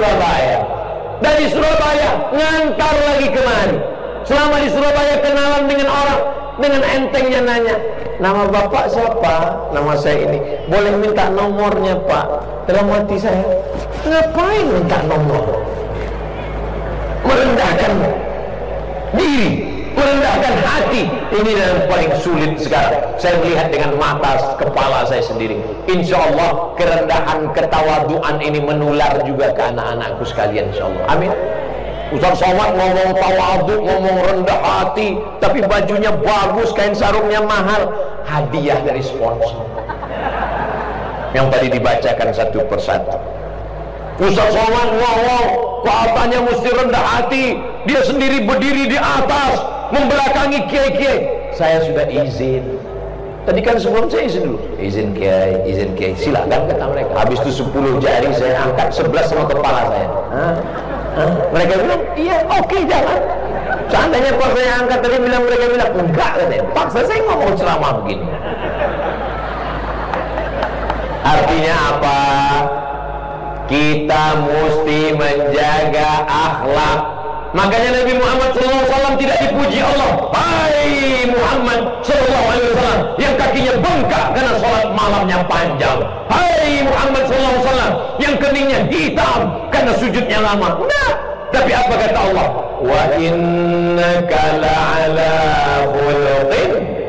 Surabaya. Dari Surabaya ngantar lagi kemari. Selama di Surabaya kenalan dengan orang, dengan entengnya nanya, nama bapak siapa? Nama saya ini. Boleh minta nomornya pak? Dalam hati saya, ngapain minta nomor? Merendahkan diri, merendahkan hati. Ini yang paling sulit sekarang. Saya melihat dengan mata kepala saya sendiri. Insya Allah kerendahan, ketawaduan ini menular juga ke anak-anakku sekalian, insya Allah. Amin. Ustaz Somad ngomong tawadu, ngomong rendah hati, tapi bajunya bagus, kain sarungnya mahal, hadiah dari sponsor yang tadi dibacakan satu persatu. Ustaz Somad ngomong katanya mesti rendah hati, dia sendiri berdiri di atas membelakangi kiai-kiai. Saya sudah izin. Tadi kan sebelum saya izin dulu, izin kiai, silakan kata mereka. Habis itu 10 jari saya angkat, 11 sama kepala saya. Mereka bilang, iya, oke, jalan. Seandainya pas saya angkat tadi bilang, mereka bilang, enggak, katanya. Paksa saya ngomong ceramah begini. Artinya apa? Kita mesti menjaga akhlak. Makanya Nabi Muhammad SAW tidak dipuji Allah. Hai Muhammad SAW yang kakinya bengkak karena sholat malamnya panjang. Hai Muhammad SAW yang keningnya hitam karena sujudnya lama. Nah, tapi apa kata Allah? Wa innaka la'ala khuluqin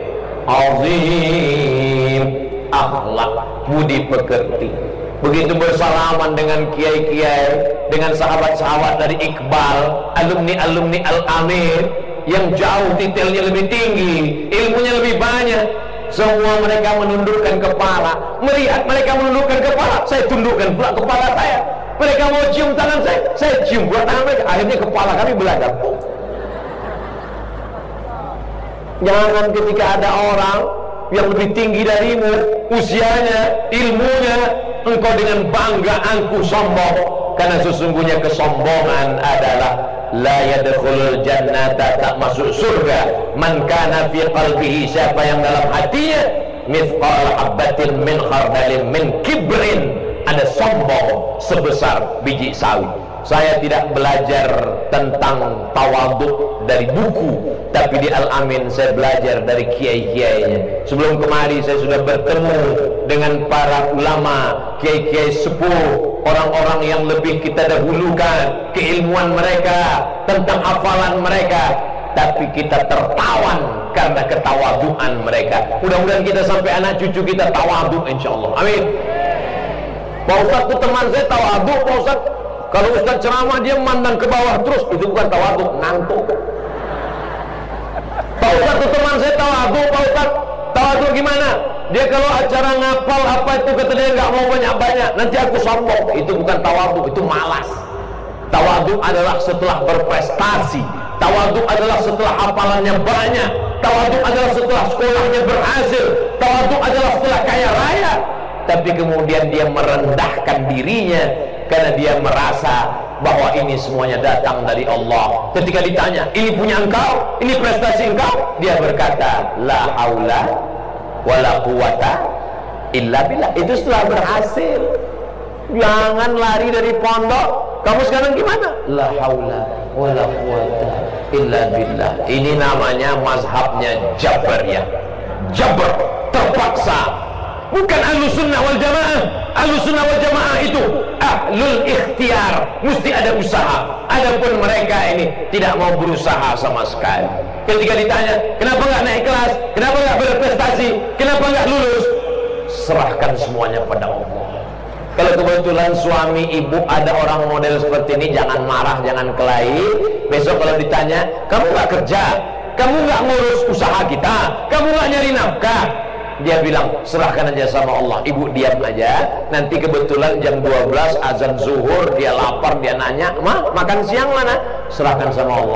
azim. Akhlak, budi pekerti. Begitu bersalaman dengan kiai-kiai, dengan sahabat-sahabat dari Iqbal, alumni-alumni Al-Amir yang jauh detailnya lebih tinggi, ilmunya lebih banyak. Semua mereka menundukkan kepala. Melihat mereka menundukkan kepala, saya tundukkan pula kepala saya. Mereka mau cium tangan saya cium pula tangan mereka. Akhirnya kepala kami beladab. Jangan ketika ada orang yang lebih tinggi darimu, usianya, ilmunya, engkau dengan bangga angkuh sombong. Karena sesungguhnya kesombongan adalah la yadkhulul jannata, tak masuk surga, man kana fi qalbihi, siapa yang dalam hatinya mithqal habatin min khardalin min kibrin, ada sombong sebesar biji sawi. Saya tidak belajar tentang tawadhu dari buku, tapi di Al-Amin saya belajar dari kiai-kiainya. Sebelum kemari saya sudah bertemu dengan para ulama, kiai-kiai sepuh, orang-orang yang lebih kita dahulukan keilmuan mereka, tentang hafalan mereka, tapi kita tertawan karena ketawaduan mereka. Mudah-mudahan kita sampai anak cucu kita tawadhu, insyaallah. Amin. Pak Ustaz itu teman saya tawadhu, Pak Ustaz. Kalau Ustaz ceramah dia memandang ke bawah terus, itu bukan tawadhu, ngantuk. Pak Ustaz itu teman saya tawadhu, Pak Ustaz. Tawadhu gimana? Dia kalau acara ngapal apa itu kata dia nggak mau banyak-banyak, nanti aku sombong. Itu bukan tawadhu, itu malas. Tawadhu adalah setelah berprestasi. Tawadhu adalah setelah hafalannya banyak. Tawadhu adalah setelah sekolahnya berhasil. Tawadhu adalah setelah kaya raya. Tapi kemudian dia merendahkan dirinya karena dia merasa bahwa ini semuanya datang dari Allah. Ketika ditanya, ini punya engkau, ini prestasi engkau, dia berkata, la haula wala quwata illa billah. Itu setelah berhasil. Jangan lari dari pondok. Kamu sekarang gimana? La haula wala quwata illa billah. Ini namanya mazhabnya Jabariyah. Jabr, terpaksa. Bukan Ahlus Sunnah wal Jamaah. Ahlus Sunnah wal Jamaah itu ahlul ikhtiar, mesti ada usaha. Adapun mereka ini tidak mau berusaha sama sekali. Ketika ditanya, kenapa nggak naik kelas, kenapa nggak berprestasi, kenapa nggak lulus, serahkan semuanya pada Allah. Kalau kebetulan suami ibu ada orang model seperti ini, jangan marah, jangan kelahi. Besok kalau ditanya, kamu nggak kerja, kamu nggak ngurus usaha kita, kamu nggak nyari nafkah, dia bilang, serahkan aja sama Allah. Ibu diam aja. Nanti kebetulan jam 12 azan zuhur, dia lapar, dia nanya, "Ma, makan siang mana?" Serahkan sama Allah.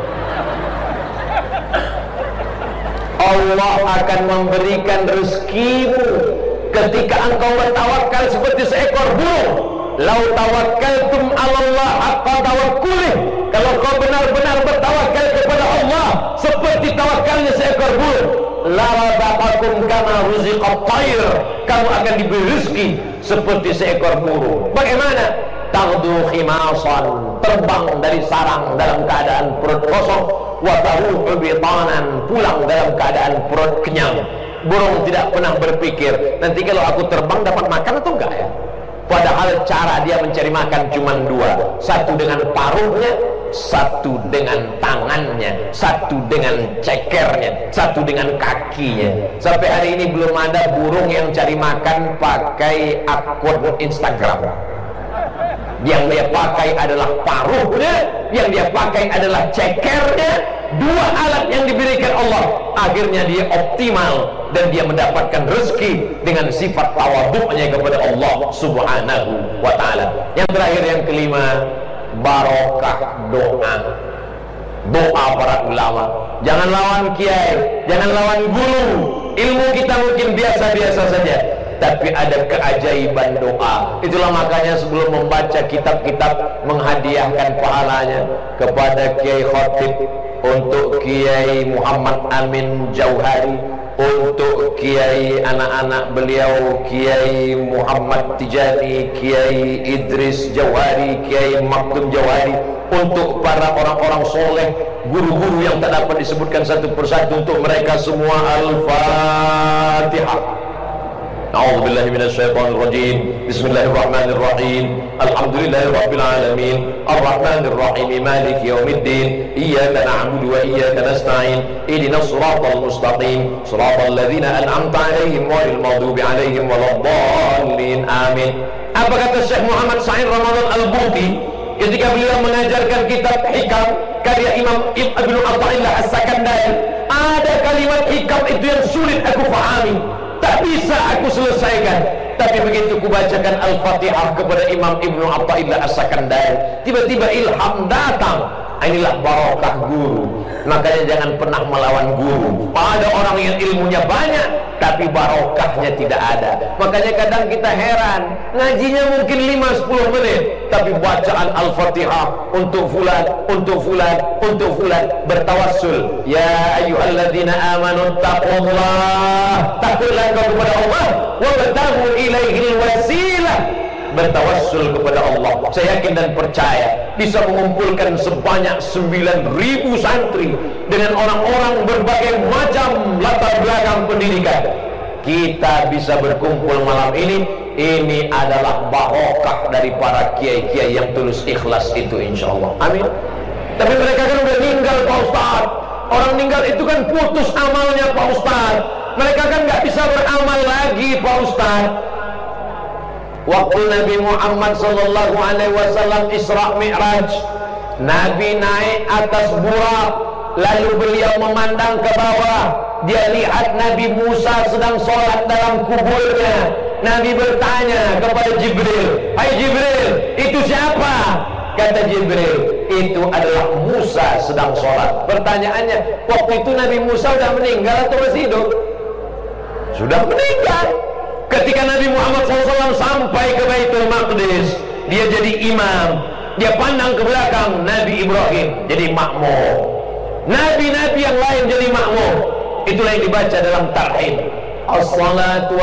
Allah akan memberikan rezekimu ketika engkau bertawakal seperti seekor burung. Lau tawakkaltum 'alallah haqqa tawakkulih. Kalau kau benar-benar bertawakal kepada Allah seperti tawakalnya seekor burung, la razaqakum kama ruziqat tayr, kamu akan diberi rezeki seperti seekor burung. Bagaimana? taghdu khimasan, terbang dari sarang dalam keadaan perut kosong, wa taruhu bitanan, pulang dalam keadaan perut kenyang. Burung tidak pernah berpikir nanti kalau aku terbang dapat makan atau enggak ya. Padahal cara dia mencari makan cuma dua, satu dengan paruhnya, satu dengan tangannya, satu dengan cekernya, satu dengan kakinya. Sampai hari ini belum ada burung yang cari makan pakai akun Instagram. Yang dia pakai adalah paruhnya, yang dia pakai adalah cekernya. Dua alat yang diberikan Allah, akhirnya dia optimal dan dia mendapatkan rezeki dengan sifat tawadhu'nya kepada Allah Subhanahu wa ta'ala. Yang terakhir, yang kelima, barokah doa. Doa para ulama. Jangan lawan kiai, jangan lawan guru. Ilmu kita mungkin biasa-biasa saja, tapi ada keajaiban doa. Itulah makanya sebelum membaca kitab-kitab, menghadiahkan pahalanya kepada Kiai Khotib, untuk Kiai Muhammad Amin Jauhari, untuk Kiai anak-anak beliau, Kiai Muhammad Tijani, Kiai Idris Jauhari, Kiai Maktum Jauhari, untuk para orang-orang soleh, guru-guru yang tak dapat disebutkan satu persatu, untuk mereka semua. Al-Fatihah. أعوذ بالله من الشيطان الرجيم. بسم الله الرحمن الرحيم. الحمد لله رب العالمين الرحمن الرحيم مالك يوم الدين إياك نعبد وإياك نستعين اهدنا الصراط المستقيم صراط الذين أنعمت عليهم غير المغضوب عليهم ولا الضالين آمين. Apa kata Syekh Muhammad Sa'id Ramadan Al-Buti ketika beliau mengajarkan kitab hikam karya Imam Ibnu Athaillah As-Sakandari? Ada kalimat hikam itu yang sulit aku fahami, tak bisa aku selesaikan, tapi begitu kubacakan Al-Fatihah kepada Imam Ibnu Athaillah As-Sakandari, tiba-tiba ilham datang. Inilah barokah guru. Makanya jangan pernah melawan guru. Ada orang yang ilmunya banyak tapi barokahnya tidak ada. Makanya kadang kita heran, ngajinya mungkin 5-10 menit, tapi bacaan Al-Fatihah untuk fulan, untuk fulan, untuk fulan, bertawassul. Ya ayyuhalladzina amanu taqullah, takutlah engkau kepada Allah, wa bataghu ilaihil wasilah, bertawassul kepada Allah. Saya yakin dan percaya bisa mengumpulkan sebanyak 9.000 santri dengan orang-orang berbagai macam latar belakang pendidikan. Kita bisa berkumpul malam ini. Ini adalah barokah dari para kiai-kiai yang tulus ikhlas itu, insyaallah. Amin. Tapi mereka kan udah meninggal, Pak Ustaz. Orang meninggal itu kan putus amalnya, Pak Ustaz. Mereka kan nggak bisa beramal lagi, Pak Ustaz. Waktu Nabi Muhammad sallallahu alaihi wasallam Isra Mi'raj, Nabi naik atas burak, lalu beliau memandang ke bawah. Dia lihat Nabi Musa sedang sholat dalam kuburnya. Nabi bertanya kepada Jibril, "Hai Jibril, itu siapa?" Kata Jibril, "Itu adalah Musa sedang sholat." Pertanyaannya, waktu itu Nabi Musa sudah meninggal atau masih hidup? Sudah meninggal. Ketika Nabi Muhammad SAW sampai ke Baitul Maqdis, dia jadi imam. Dia pandang ke belakang, Nabi Ibrahim jadi makmum, nabi-nabi yang lain jadi makmum. Itulah yang dibaca dalam tarhim. As-salatu